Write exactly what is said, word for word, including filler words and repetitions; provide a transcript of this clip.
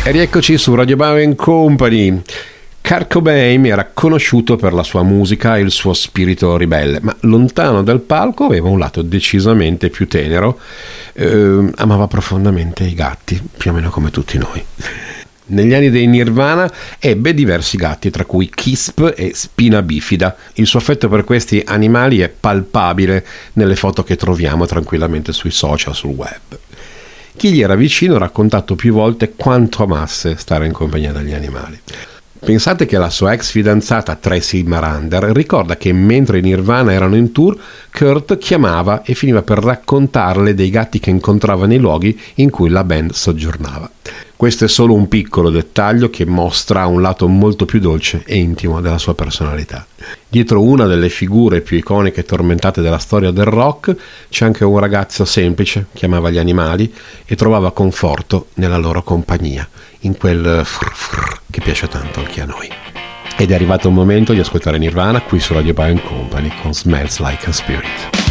E rieccoci su Radio Bauer Company. Kurt Cobain era conosciuto per la sua musica e il suo spirito ribelle, ma lontano dal palco aveva un lato decisamente più tenero. Eh, amava profondamente i gatti, più o meno come tutti noi. Negli anni dei Nirvana ebbe diversi gatti, tra cui Kisp e Spina Bifida. Il suo affetto per questi animali è palpabile nelle foto che troviamo tranquillamente sui social, sul web. Chi gli era vicino ha raccontato più volte quanto amasse stare in compagnia degli animali. Pensate che la sua ex fidanzata Tracy Marander ricorda che mentre i Nirvana erano in tour, Kurt chiamava e finiva per raccontarle dei gatti che incontrava nei luoghi in cui la band soggiornava. Questo è solo un piccolo dettaglio che mostra un lato molto più dolce e intimo della sua personalità. Dietro una delle figure più iconiche e tormentate della storia del rock c'è anche un ragazzo semplice che amava gli animali e trovava conforto nella loro compagnia, in quel frr frr che piace tanto anche a noi. Ed è arrivato il momento di ascoltare Nirvana qui su Radio Bauer Company con Smells Like a Spirit.